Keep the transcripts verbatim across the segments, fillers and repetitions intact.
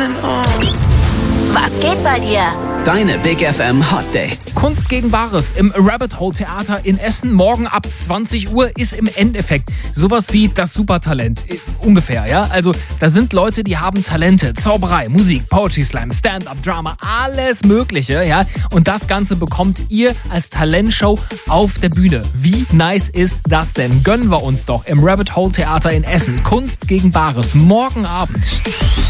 Was geht bei dir? Deine Big F M Hot Dates. Kunst gegen Bares im Rabbit Hole Theater in Essen. Morgen ab zwanzig Uhr ist im Endeffekt sowas wie das Supertalent. Äh, ungefähr, ja? Also da sind Leute, die haben Talente. Zauberei, Musik, Poetry Slam, Stand-Up, Drama, alles Mögliche, ja? Und das Ganze bekommt ihr als Talentshow auf der Bühne. Wie nice ist das denn? Gönnen wir uns doch im Rabbit Hole Theater in Essen. Kunst gegen Bares. Morgen Abend.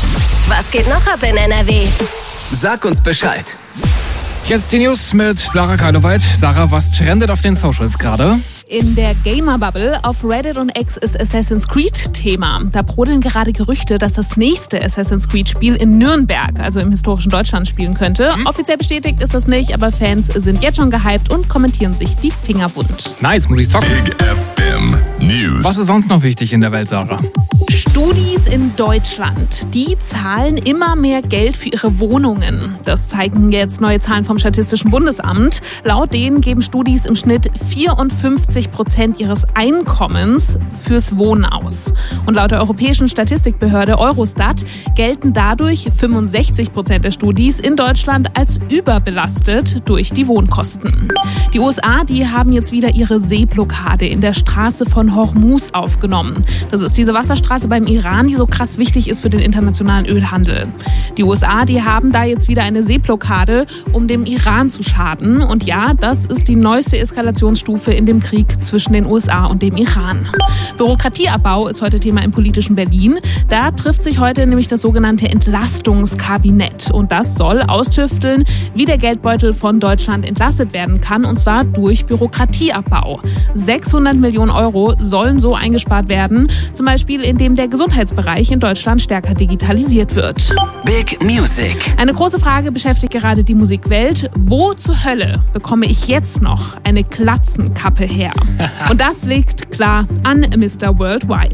Was geht noch ab in N R W? Sag uns Bescheid. Jetzt die News mit Sarah Kaloweit. Sarah, was trendet auf den Socials gerade? In der Gamer-Bubble auf Reddit und X ist Assassin's Creed Thema. Da brodeln gerade Gerüchte, dass das nächste Assassin's Creed-Spiel in Nürnberg, also im historischen Deutschland, spielen könnte. Hm? Offiziell bestätigt ist das nicht, aber Fans sind jetzt schon gehypt und kommentieren sich die Finger wund. Nice, muss ich zocken. Big F M News. Was ist sonst noch wichtig in der Welt, Sarah? Studis in Deutschland, die zahlen immer mehr Geld für ihre Wohnungen. Das zeigen jetzt neue Zahlen vom Statistischen Bundesamt. Laut denen geben Studis im Schnitt vierundfünfzig Prozent ihres Einkommens fürs Wohnen aus. Und laut der Europäischen Statistikbehörde Eurostat gelten dadurch fünfundsechzig Prozent der Studis in Deutschland als überbelastet durch die Wohnkosten. Die U S A, die haben jetzt wieder ihre Seeblockade in der Straße von Hormuz aufgenommen. Das ist diese Wasserstraße beim Iran, die so krass wichtig ist für den internationalen Ölhandel. Die U S A, die haben da jetzt wieder eine Seeblockade, um dem Iran zu schaden. Und ja, das ist die neueste Eskalationsstufe in dem Krieg zwischen den U S A und dem Iran. Bürokratieabbau ist heute Thema im politischen Berlin. Da trifft sich heute nämlich das sogenannte Entlastungskabinett. Und das soll austüfteln, wie der Geldbeutel von Deutschland entlastet werden kann, und zwar durch Bürokratieabbau. sechshundert Millionen Euro sollen so eingespart werden, zum Beispiel indem der Gesundheitsbereich in Deutschland stärker digitalisiert wird. Big Music. Eine große Frage beschäftigt gerade die Musikwelt. Wo zur Hölle bekomme ich jetzt noch eine Glatzenkappe her? Und das liegt klar an Mister Worldwide.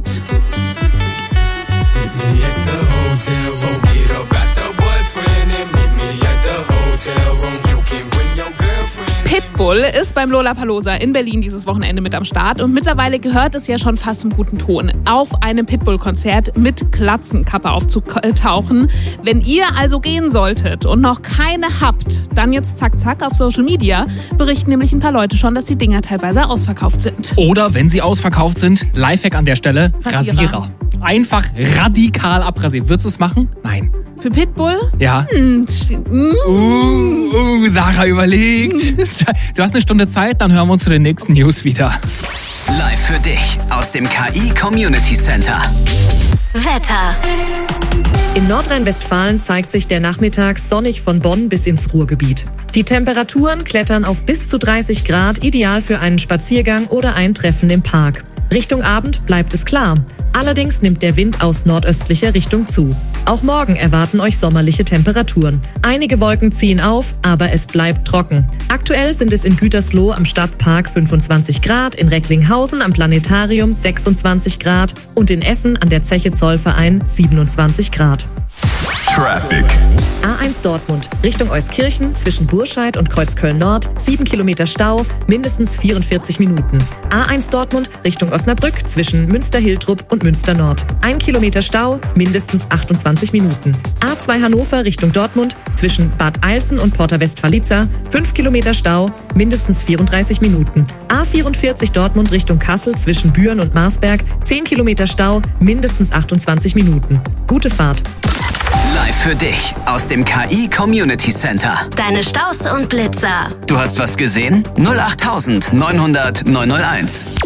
Pitbull ist beim Lollapalooza in Berlin dieses Wochenende mit am Start und mittlerweile gehört es ja schon fast zum guten Ton, auf einem Pitbull-Konzert mit Glatzenkappe aufzutauchen. Wenn ihr also gehen solltet und noch keine habt, dann jetzt zack zack auf Social Media, berichten nämlich ein paar Leute schon, dass die Dinger teilweise ausverkauft sind. Oder wenn sie ausverkauft sind, Lifehack an der Stelle, Rasierer. Rasierer. Einfach radikal abrasieren. Würdest du es machen? Nein. Für Pitbull? Ja. Mm. Uh, uh, Sarah überlegt. Du hast eine Stunde Zeit, dann hören wir uns zu den nächsten News wieder. Live für dich aus dem K I Community Center. Wetter. In Nordrhein-Westfalen zeigt sich der Nachmittag sonnig von Bonn bis ins Ruhrgebiet. Die Temperaturen klettern auf bis zu dreißig Grad, ideal für einen Spaziergang oder ein Treffen im Park. Richtung Abend bleibt es klar. Allerdings nimmt der Wind aus nordöstlicher Richtung zu. Auch morgen erwarten euch sommerliche Temperaturen. Einige Wolken ziehen auf, aber es bleibt trocken. Aktuell sind es in Gütersloh am Stadtpark fünfundzwanzig Grad, in Recklinghausen am Planetarium sechsundzwanzig Grad und in Essen an der Zeche Zollverein siebenundzwanzig Grad. Traffic. A eins Dortmund, Richtung Euskirchen, zwischen Burscheid und Kreuzköln-Nord, sieben Kilometer Stau, mindestens vierundvierzig Minuten. A eins Dortmund, Richtung Osnabrück, zwischen Münster-Hiltrup und Münster-Nord. ein Kilometer Stau, mindestens achtundzwanzig Minuten. A zwei Hannover, Richtung Dortmund, zwischen Bad Eilsen und Porta Westfalica, fünf Kilometer Stau, mindestens vierunddreißig Minuten. A vierundvierzig Dortmund, Richtung Kassel, zwischen Büren und Marsberg, zehn Kilometer Stau, mindestens achtundzwanzig Minuten. Gute Fahrt. Live für dich aus dem K I Community Center. Deine Staus und Blitzer. Du hast was gesehen? null acht neunhundert neunhunderteins.